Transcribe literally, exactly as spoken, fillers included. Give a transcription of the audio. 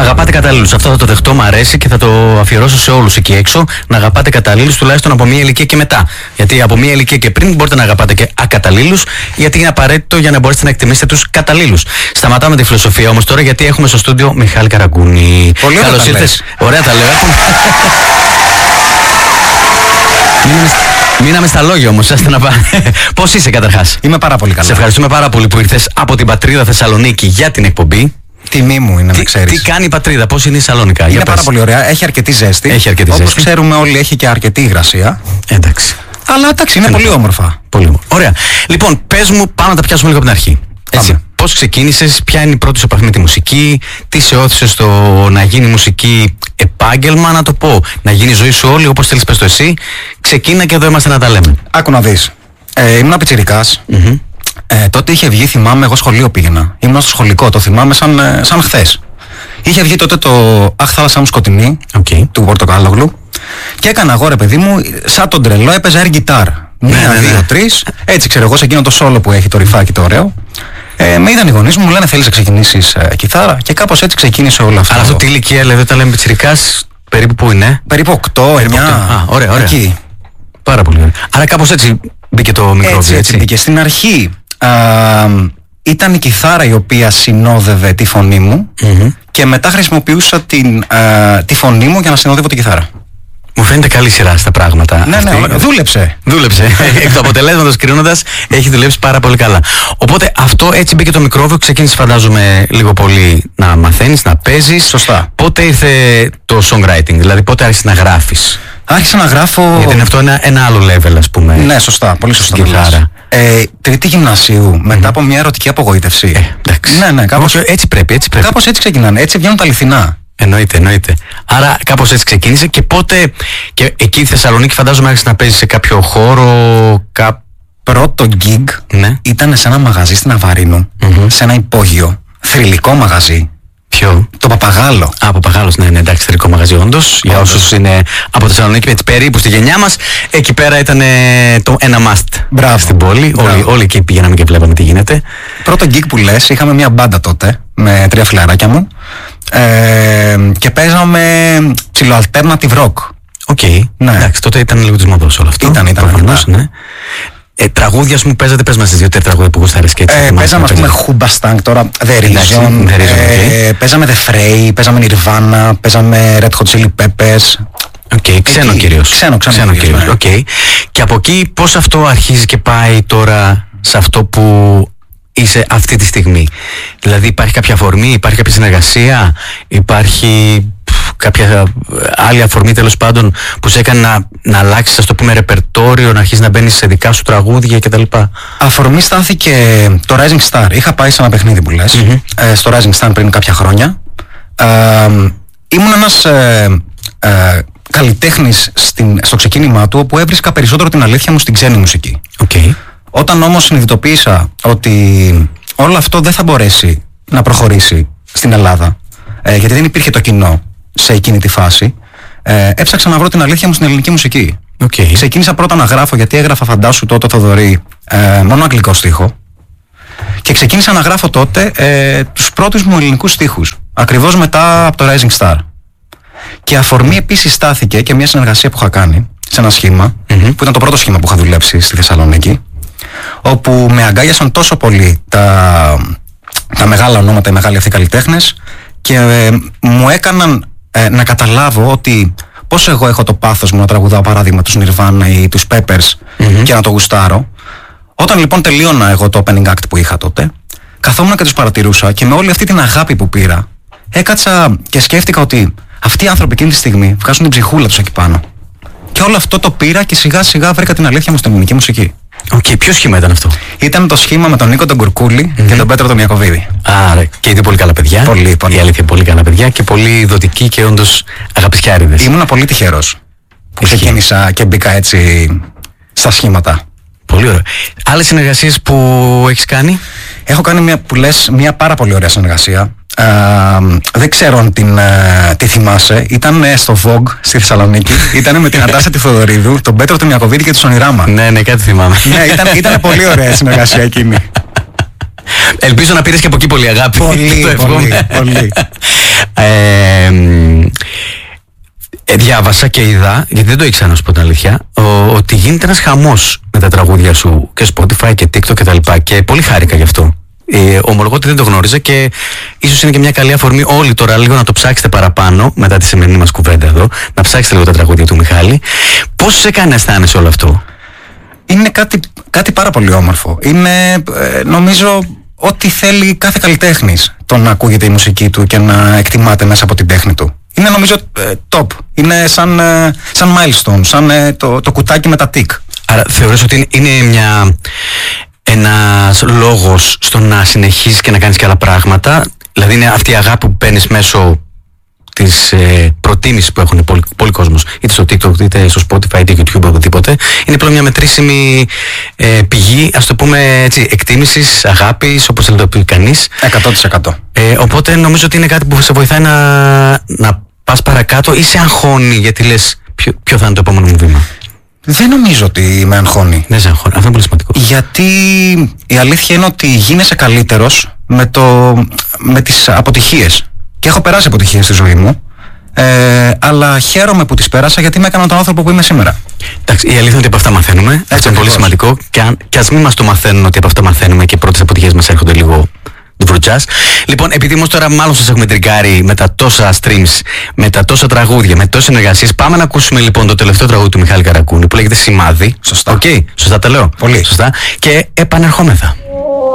αγαπάτε καταλήλους. Αυτό θα το δεχτώ, μου αρέσει και θα το αφιερώσω σε όλους εκεί έξω. Να αγαπάτε καταλήλους τουλάχιστον από μία ηλικία και μετά. Γιατί από μία ηλικία και πριν μπορείτε να αγαπάτε και ακαταλήλους, γιατί είναι απαραίτητο για να μπορέσετε να εκτιμήσετε τους καταλήλους. Σταματάμε τη φιλοσοφία όμως τώρα, γιατί έχουμε στο στούντιο Μιχάλη Καραγκούνη. Πολύ Καλώς ήρθες. Ωραία τα λέω. Μείναμε στα λόγια όμως, άστε να πάμε. Πώς είσαι καταρχάς? Είμαι πάρα πολύ καλά. Σε ευχαριστούμε πάρα πολύ που ήρθες από την πατρίδα Θεσσαλονίκη για την εκπομπή. Τιμή μου είναι, τι, να ξέρεις. Τι κάνει η πατρίδα, πώς είναι η Σαλόνικα? Είναι για πάρα πες. πολύ ωραία, έχει αρκετή ζέστη. Έχει αρκετή Όπως ζέστη. ξέρουμε όλοι, έχει και αρκετή υγρασία. Εντάξει. Αλλά εντάξει, είναι Φαίνεται. πολύ όμορφα. Πολύ όμορφα. Ωραία. Λοιπόν, πες μου, πάμε να τα πιάσουμε λίγο από την αρχή. Έτσι. Πάμε. Πώς ξεκίνησες, ποια είναι η πρώτη σου επαφή με τη μουσική, τι σε όθησε στο να γίνει μουσική επάγγελμα, να το πω, να γίνει η ζωή σου όλη, όπως θέλεις πες το εσύ. Ξεκίνα και εδώ είμαστε να τα λέμε. Άκου να δεις. Ε, ήμουν πιτσιρικάς. Mm-hmm. Ε, τότε είχε βγει, θυμάμαι, εγώ σχολείο πήγαινα. Ήμουν στο σχολικό, το θυμάμαι σαν, ε, σαν χθες. Είχε βγει τότε το Αχ, θάλασσά μου σκοτεινή Okay. του Πορτοκάλογλου. Και έκανα εγώ, ρε παιδί μου, σαν τον τρελό, έπαιζα air guitar. Μία, ναι, ναι. δύο, τρεις. Έτσι, ξέρω εγώ, σε εκείνο το solo που έχει το ρυφάκι το ωραίο. Ε, με είδαν οι γονείς μου, μου λένε θέλεις να ξεκινήσεις ε, κιθάρα. Και κάπως έτσι ξεκίνησε όλο αυτό. Αλλά αυτό τι ηλικία, δηλαδή, όταν λέμε πιτσιρικάς, περίπου πού είναι? Περίπου οκτώ εννιά. Α, ωραία, ωραία. Εκεί. Πάρα πολύ ωραία. Άρα κάπως έτσι μπήκε το μικρόβιο, Έτσι, έτσι. έτσι μπήκε. Στην αρχή α, ήταν η κιθάρα η οποία συνόδευε τη φωνή μου Mm-hmm. και μετά χρησιμοποιούσα την, α, τη φωνή μου για να συνοδεύω την κιθάρα. Μου φαίνεται καλή σειρά στα πράγματα. Ναι, αυτή. ναι, δούλεψε. Δούλεψε. Εκ του αποτελέσματος κρίνοντας, έχει δουλέψει πάρα πολύ καλά. Οπότε αυτό έτσι μπήκε το μικρόβιο. Ξεκίνησε, φαντάζομαι, λίγο πολύ να μαθαίνεις, να παίζεις. Σωστά. Πότε ήρθε το songwriting, δηλαδή πότε άρχισες να γράφεις? Άρχισα να γράφω. Γιατί είναι αυτό ένα, ένα άλλο level, ας πούμε. Ναι, σωστά, πολύ σωστά. Στην το λες. κιθάρα. Ε, τρίτη γυμνασίου, μετά από μια ερωτική απογοήτευση. Ε, εντάξει. Ναι, ναι, κάπως, Όχι, έτσι πρέπει, έτσι πρέπει. κάπως έτσι ξεκινάνε. Έτσι βγαίνουν τα αληθινά. Εννοείται, εννοείται. Άρα κάπως έτσι ξεκίνησε και πότε. Και εκεί στη Θεσσαλονίκη, φαντάζομαι, άρχισε να παίζει σε κάποιο χώρο. Κά... Πρώτο gig Ναι. ήταν σε ένα μαγαζί στην Αβαρίνου, Mm-hmm. σε ένα υπόγειο, θρυλικό μαγαζί. Ποιο? Το Παπαγάλο. Α, από Παγάλος, ναι, ναι, εντάξει, θερικό μαγαζί, όντως. Για όσους είναι από Θεσσαλονίκη, έτσι περίπου στη γενιά μας, εκεί πέρα ήταν το ένα must. Μπράβο. Στην πόλη. Μπράβο. Όλοι, όλοι εκεί πήγαιναμε και βλέπαμε τι γίνεται. Πρώτο gig που λες, είχαμε μια μπάντα τότε με τρία φιλαράκια μου ε, και παίζαμε ψηλο alternative rock. Οκ. Ναι. Εντάξει, τότε ήταν λίγο της μόδας όλο αυτό. Ήταν, ήταν, προφανώς, ήταν. ναι. Ε, τραγούδια, ας πούμε, παίζατε, πες μας τις δύο-τρία τραγούδια που γουστάρεις και έτσι. Ε, θυμάσαι παίζαμε να ας πούμε παίζατε. Hoobastank τώρα, The Εντάξει, Reason, The Reason, ε, παίζαμε The Fray, παίζαμε Nirvana, παίζαμε Red Hot Chili Peppers. Οκ, ξένο Εκεί. κυρίως. Ξένο, ξένο κυρίως, κυρίως. ναι. Οκ. Και από εκεί πώς αυτό αρχίζει και πάει τώρα σε αυτό που είσαι αυτή τη στιγμή? Δηλαδή υπάρχει κάποια αφορμή, υπάρχει κάποια συνεργασία, υπάρχει πφ, κάποια άλλη αφορμή τέλος πάντων που σε έκανε να, να αλλάξεις, ας το πούμε, ρεπερτόριο, να αρχίσεις να μπαίνεις σε δικά σου τραγούδια κτλ? Αφορμή στάθηκε το Rising Star. Είχα πάει σε ένα παιχνίδι που λες, Mm-hmm. ε, στο Rising Star πριν κάποια χρόνια. Ε, ήμουν ένας ε, ε, καλλιτέχνης στην, στο ξεκίνημά του, όπου έβρισκα περισσότερο την αλήθεια μου στην ξένη μουσική. Okay. Όταν όμως συνειδητοποίησα ότι όλο αυτό δεν θα μπορέσει να προχωρήσει στην Ελλάδα, ε, γιατί δεν υπήρχε το κοινό σε εκείνη τη φάση, ε, έψαξα να βρω την αλήθεια μου στην ελληνική μουσική. Okay. Ξεκίνησα πρώτα να γράφω, γιατί έγραφα, φαντάσου, τότε Θοδωρή, ε, μόνο αγγλικό στίχο. Και ξεκίνησα να γράφω τότε ε, τους πρώτους μου ελληνικούς στίχους, ακριβώς μετά από το Rising Star. Και αφορμή επίσης στάθηκε και μια συνεργασία που είχα κάνει σε ένα σχήμα, Mm-hmm. που ήταν το πρώτο σχήμα που είχα δουλέψει στη Θεσσαλονίκη, όπου με αγκάλιασαν τόσο πολύ τα, τα μεγάλα ονόματα, οι μεγάλοι αυτοί καλλιτέχνες, και ε, μου έκαναν ε, να καταλάβω ότι πώς εγώ έχω το πάθος μου να τραγουδάω, παράδειγμα, τους Nirvana ή τους Peppers, Mm-hmm. και να το γουστάρω. Όταν λοιπόν τελείωνα εγώ το opening act που είχα τότε, καθόμουν και τους παρατηρούσα, και με όλη αυτή την αγάπη που πήρα, έκατσα και σκέφτηκα ότι αυτοί οι άνθρωποι εκείνη τη στιγμή βγάζουν την ψυχούλα τους εκεί πάνω. Και όλο αυτό το πήρα και σιγά σιγά βρήκα την αλήθεια μου στην ελληνική μουσική. Οκ, okay. Ποιο σχήμα ήταν αυτό? Ήταν το σχήμα με τον Νίκο τον Κουρκούλη Mm-hmm. και τον Πέτρο τον Ιακωβίδη. Άρα και είναι πολύ καλά παιδιά. Πολύ, πολύ. Η αλήθεια, πολύ καλά παιδιά και πολύ δοτικοί και όντως αγαπησιάριδες. Ήμουνα πολύ τυχερός που Ισχύει. ξεκίνησα και μπήκα έτσι στα σχήματα. Πολύ ωραία. Άλλες συνεργασίες που έχεις κάνει? Έχω κάνει μια, που λες, μια πάρα πολύ ωραία συνεργασία. Ε, δεν ξέρω αν την, ε, τη θυμάσαι. Ήταν ε, στο Vogue στη Θεσσαλονίκη. Ήταν με την Αντάσσα τη Θοδωρίδου, τον Πέτρο τον Ιακωβίδη και τον Σονιράμα. Ναι, ναι, κάτι θυμάμαι. Ναι, ήταν, ήταν πολύ ωραία η συνεργασία εκείνη. Ελπίζω να πήρες και από εκεί πολύ αγάπη. Πολύ, Το πολύ, εύχομαι. πολύ. Ε, διάβασα και είδα, γιατί δεν το ήξερα να σου πω την αλήθεια, ο, ότι γίνεται ένας χαμός με τα τραγούδια σου και Spotify και TikTok και τα λοιπά, και πολύ χάρηκα γι' αυτό. Ε, ομολογώ ότι δεν το γνώριζα και ίσως είναι και μια καλή αφορμή όλοι τώρα λίγο να το ψάξετε παραπάνω μετά τη σημερινή μας κουβέντα εδώ, να ψάξετε λίγο τα τραγούδια του Μιχάλη. Πώς σε κάνει να αισθάνεσαι όλο αυτό? Είναι κάτι, κάτι πάρα πολύ όμορφο. Είναι ε, νομίζω ό,τι θέλει κάθε καλλιτέχνης, το να ακούγεται η μουσική του και να εκτιμάται μέσα από την τέχνη του. Είναι νομίζω ε, top. Είναι σαν, ε, σαν milestone, σαν ε, το, το κουτάκι με τα τικ. Άρα θεωρείς ότι είναι μια, ένας λόγος στο να συνεχίσεις και να κάνεις και άλλα πράγματα? Δηλαδή είναι αυτή η αγάπη που παίρνεις μέσω της ε, προτίμησης που έχουν πολλοί, πολλοί κόσμος, είτε στο TikTok, είτε στο Spotify, είτε YouTube, οπουδήποτε. Είναι πλέον μια μετρήσιμη ε, πηγή, ας το πούμε έτσι, εκτίμησης, αγάπης, όπως θέλει να το πει κανείς. εκατό τοις εκατό. Ε, οπότε νομίζω ότι είναι κάτι που σε βοηθάει να, να πας παρακάτω, ή σε αγχώνει γιατί λες ποιο, ποιο θα είναι το επόμενο μου βήμα? Δεν νομίζω ότι με αγχώνει. Δεν σε αγχώνει. Αυτό είναι πολύ σημαντικό. Γιατί η αλήθεια είναι ότι γίνεσαι καλύτερος με, το, με τις αποτυχίες. Και έχω περάσει αποτυχίες στη ζωή μου. Ε, αλλά χαίρομαι που τις πέρασα, γιατί με έκανα τον άνθρωπο που είμαι σήμερα. Εντάξει, η αλήθεια είναι ότι από αυτά μαθαίνουμε. Αυτό είναι πολύ σημαντικό. Και, αν, και ας μην μας το μαθαίνουν ότι από αυτά μαθαίνουμε και οι πρώτες αποτυχίες μας έρχονται λίγο ντουβρουτζάς. Λοιπόν, επειδή όμως τώρα μάλλον σας έχουμε τριγκάρει με τα τόσα streams, με τα τόσα τραγούδια, με τόσες συνεργασίες, πάμε να ακούσουμε λοιπόν το τελευταίο τραγούδι του Μιχάλη Καρακούνη που λέγεται Σημάδι. Σωστά. Okay, σωστά τα λέω. Πολύ. Σωστά. Και επανερχόμεθα.